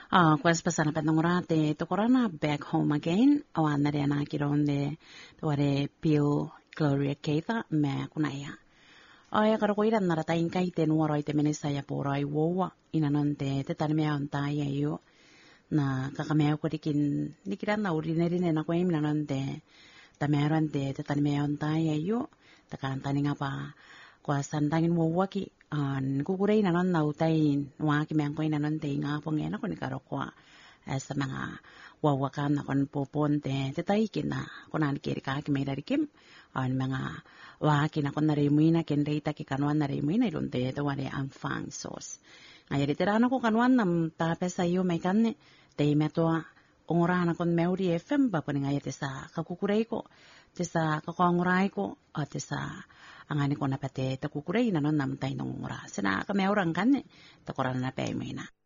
Quest pasana penongorate to corona back home again. Awana re na kironde to are Bill Gloria Keitha me kunaya. Ai karo koira nara tain kai te nuoro te menesa ya porai wowa inanante te tani mea ontai ayo na kakamea ko dikin nikiran na urineri na ko iminanante tamerante te tani mea ontai ayo takantani ngapa kwa sandangin wowa ki an kukurei na non na utain wa ki meang ko inanante nga po ngena ko ni karo kwa sa mga wawakan na kon poponte te taikin na kunan kiri ka ki may darikim an mga waki na kon narimuina ken reita ki kanuan narimuina ilunte to wale ang fang sauce ngayari tirana ko kanuan nam tape sa iyo may kanne te meto ongora na kon meuri FM ba poni ngayari sa kakukurei ko te sa kakongurai ko te sa angani ko napate ta kukurei na non nam tay nong ora sina ka meurang kanne ta korana na pe mo ina